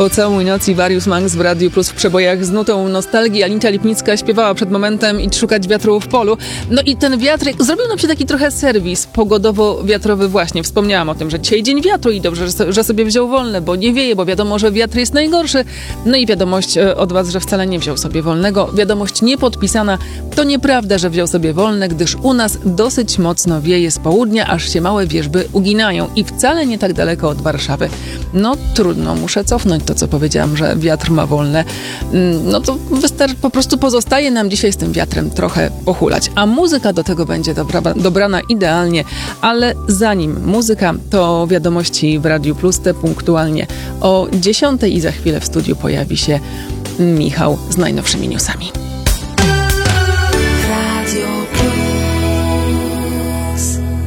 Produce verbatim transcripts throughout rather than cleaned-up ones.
Po całej nocy Warius Manx w Radiu Plus w przebojach z nutą nostalgii. Anita Lipnicka śpiewała przed momentem i szukać wiatru w polu. No i ten wiatr zrobił nam się taki trochę serwis pogodowo-wiatrowy właśnie. Wspomniałam o tym, że dzisiaj dzień wiatru i dobrze, że sobie wziął wolne, bo nie wieje, bo wiadomo, że wiatr jest najgorszy. No i wiadomość od was, że wcale nie wziął sobie wolnego. Wiadomość niepodpisana. To nieprawda, że wziął sobie wolne, gdyż u nas dosyć mocno wieje z południa, aż się małe wierzby uginają i wcale nie tak daleko od Warszawy. No trudno, muszę cofnąć to, co powiedziałam, że wiatr ma wolne. No to wystarczy, po prostu pozostaje nam dzisiaj z tym wiatrem trochę pohulać. A muzyka do tego będzie dobra, dobrana idealnie, ale zanim muzyka, to wiadomości w Radiu Plus te punktualnie o dziesiątej i za chwilę w studiu pojawi się Michał z najnowszymi newsami. Radio Plus.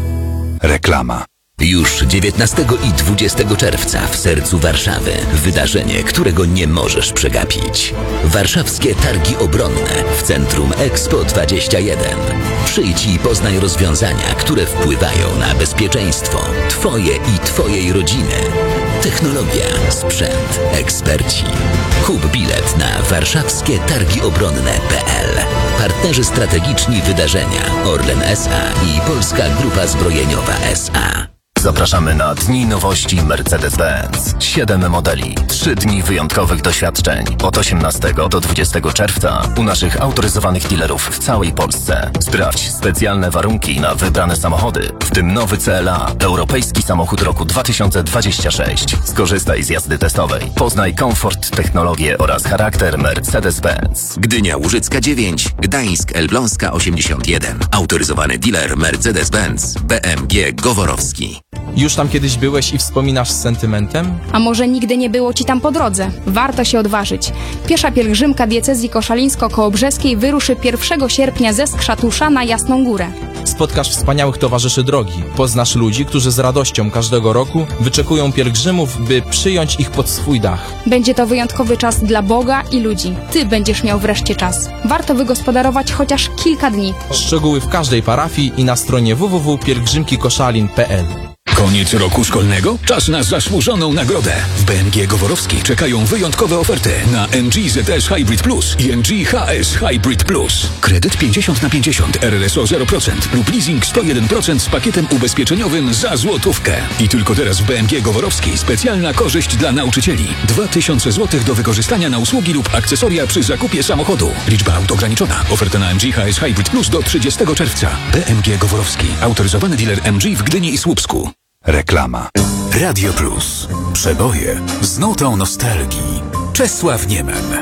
Reklama. Już dziewiętnastego i dwudziestego czerwca w sercu Warszawy wydarzenie, którego nie możesz przegapić. Warszawskie Targi Obronne w Centrum Expo dwadzieścia jeden. Przyjdź i poznaj rozwiązania, które wpływają na bezpieczeństwo Twoje i Twojej rodziny. Technologia, sprzęt, eksperci. Kup bilet na warszawskie targi obronne kropka p l. Partnerzy strategiczni wydarzenia Orlen S A i Polska Grupa Zbrojeniowa S A. Zapraszamy na Dni Nowości Mercedes-Benz. Siedem modeli, trzy dni wyjątkowych doświadczeń. Od osiemnastego do dwudziestego czerwca u naszych autoryzowanych dealerów w całej Polsce. Sprawdź specjalne warunki na wybrane samochody, w tym nowy C L A, europejski samochód roku dwa tysiące dwudziesty szósty. Skorzystaj z jazdy testowej. Poznaj komfort, technologię oraz charakter Mercedes-Benz. Gdynia Łużycka dziewięć, Gdańsk Elbląska osiemdziesiąt jeden. Autoryzowany dealer Mercedes-Benz B M G Goworowski. Już tam kiedyś byłeś i wspominasz z sentymentem? A może nigdy nie było ci tam po drodze? Warto się odważyć. Piesza pielgrzymka diecezji koszalińsko-kołobrzeskiej wyruszy pierwszego sierpnia ze Skrzatusza na Jasną Górę. Spotkasz wspaniałych towarzyszy drogi. Poznasz ludzi, którzy z radością każdego roku wyczekują pielgrzymów, by przyjąć ich pod swój dach. Będzie to wyjątkowy czas dla Boga i ludzi. Ty będziesz miał wreszcie czas. Warto wygospodarować chociaż kilka dni. Szczegóły w każdej parafii i na stronie w w w kropka pielgrzymki koszalin kropka p l. Koniec roku szkolnego? Czas na zasłużoną nagrodę. W B M G Goworowskiej czekają wyjątkowe oferty na M G Z S Hybrid Plus i M G H S Hybrid Plus. Kredyt pięćdziesiąt na pięćdziesiąt, R R S O zero procent lub leasing sto jeden procent z pakietem ubezpieczeniowym za złotówkę. I tylko teraz w B M G Goworowskiej specjalna korzyść dla nauczycieli. dwa tysiące złotych do wykorzystania na usługi lub akcesoria przy zakupie samochodu. Liczba aut ograniczona. Oferta na M G H S Hybrid Plus do trzydziestego czerwca. B M G Goworowski. Autoryzowany dealer M G w Gdyni i Słupsku. Reklama. Radio Plus. Przeboje z nutą nostalgii. Czesław Niemen.